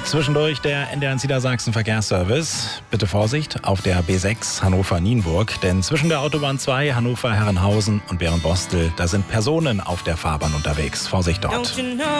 Zwischendurch der NDR Niedersachsen Verkehrsservice. Bitte Vorsicht auf der B6 Hannover-Nienburg, denn zwischen der Autobahn 2 Hannover-Herrenhausen und Beerenbostel, da sind Personen auf der Fahrbahn unterwegs. Vorsicht dort.